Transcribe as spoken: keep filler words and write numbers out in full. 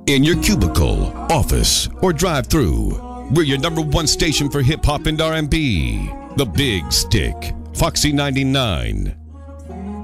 in your cubicle, office, or drive-through. We're your number one station for hip-hop and R and B. The Big Stick, Foxy ninety-nine.